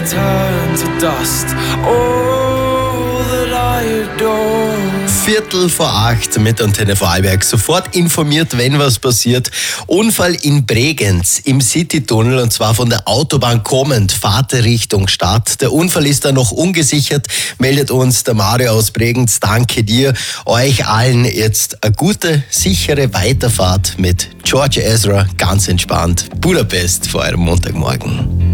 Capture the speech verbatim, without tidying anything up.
turn to dust. All that I adore. Viertel vor acht mit Antenne Vorarlberg. Sofort informiert, wenn was passiert. Unfall in Bregenz im Citytunnel, und zwar von der Autobahn kommend, Fahrt Richtung Stadt. Der Unfall ist da noch ungesichert, meldet uns der Mario aus Bregenz. Danke dir. Euch allen jetzt eine gute, sichere Weiterfahrt mit George Ezra, ganz entspannt. Budapest vor eurem Montagmorgen.